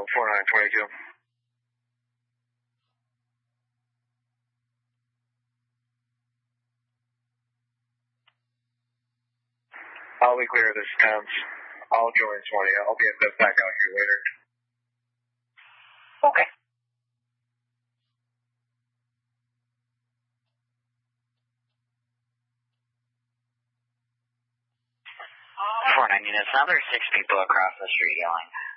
4922. I'll be clear of this fence. I'll join this morning. I'll get this back out here later. Okay. 490 units. Now there's 6 people across the street yelling.